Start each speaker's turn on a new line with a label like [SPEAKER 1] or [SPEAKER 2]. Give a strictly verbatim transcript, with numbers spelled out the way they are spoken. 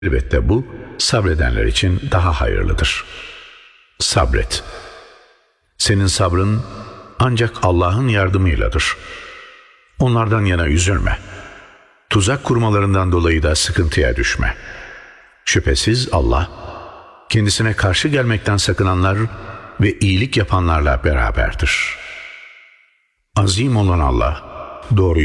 [SPEAKER 1] Elbette bu sabredenler için daha hayırlıdır. Sabret. Senin sabrın ancak Allah'ın yardımıyladır. Onlardan yana üzülme. Tuzak kurmalarından dolayı da sıkıntıya düşme. Şüphesiz Allah, kendisine karşı gelmekten sakınanlar ve iyilik yapanlarla beraberdir. Azim olan Allah, doğruyu